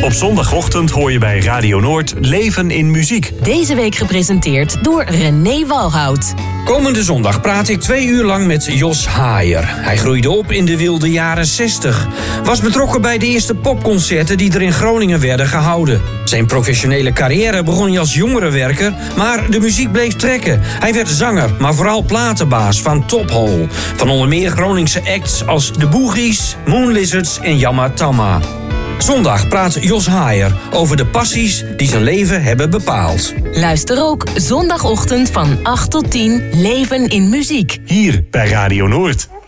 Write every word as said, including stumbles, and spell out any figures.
Op zondagochtend hoor je bij Radio Noord Leven in Muziek. Deze week gepresenteerd door René Walhout. Komende zondag praat ik twee uur lang met Jos Haier. Hij groeide op in de wilde jaren zestig. Was betrokken bij de eerste popconcerten die er in Groningen werden gehouden. Zijn professionele carrière begon hij als jongerenwerker, maar de muziek bleef trekken. Hij werd zanger, maar vooral platenbaas van Top Hole. Van onder meer Groningse acts als de Boogies, Moon Lizards en Yamma Tamma. Zondag praat Jos Haier over de passies die zijn leven hebben bepaald. Luister ook zondagochtend van acht tot tien Leven in Muziek. Hier bij Radio Noord.